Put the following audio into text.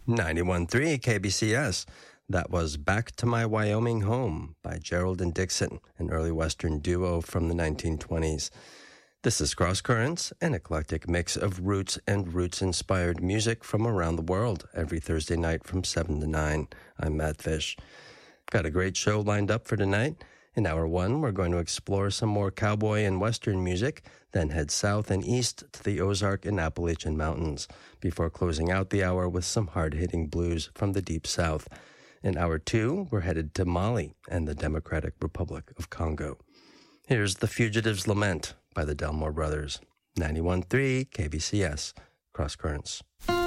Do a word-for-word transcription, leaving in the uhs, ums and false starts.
ninety-one point three K B C S. That was Back to My Wyoming Home by Gerald and Dixon, an early Western duo from the nineteen twenties. This is Cross Currents, an eclectic mix of roots and roots-inspired music from around the world, every Thursday night from seven to nine. I'm Matt Fish. Got a great show lined up for tonight. In hour one, we're going to explore some more cowboy and Western music, then head south and east to the Ozark and Appalachian Mountains, before closing out the hour with some hard-hitting blues from the Deep South. In hour two, we're headed to Mali and the Democratic Republic of Congo. Here's The Fugitive's Lament by the Delmore Brothers. ninety-one point three K B C S, Cross Currents.